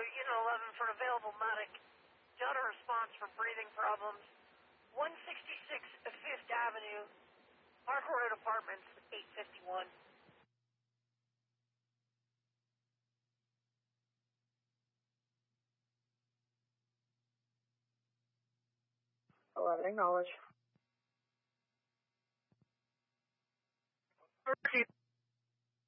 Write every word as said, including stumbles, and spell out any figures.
Unit eleven for an available medic. Done a response for breathing problems. one sixty-six Fifth Avenue, Park Road Apartments, eight fifty-one. eleven, acknowledge.